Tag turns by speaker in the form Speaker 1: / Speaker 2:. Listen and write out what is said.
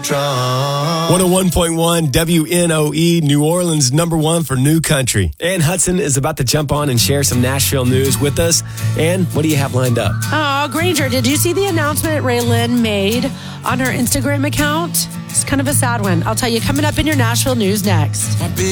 Speaker 1: strong.
Speaker 2: 101.1 WNOE, New Orleans, #1 for new country. Ann Hudson is about to jump on and share some Nashville news with us. Ann, what do you have lined up?
Speaker 3: Granger, did you see the announcement Raylan made on her Instagram account? It's kind of a sad one. I'll tell you coming up in your Nashville news next.